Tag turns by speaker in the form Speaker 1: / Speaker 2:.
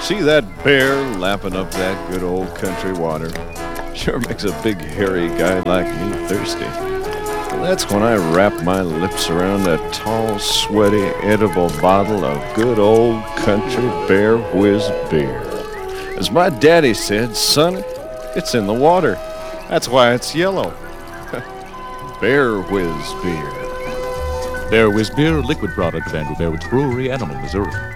Speaker 1: See that bear lapping up that good old country water? Sure makes a big hairy guy like me thirsty. And that's when I wrap my lips around a tall, sweaty, edible bottle of good old country Bear Whiz beer. As my daddy said, son, it's in the water. That's why it's yellow. Bear Whiz beer.
Speaker 2: Bear Whiz beer, a liquid product of Andrew Bear Woods Brewery, Animal, Missouri.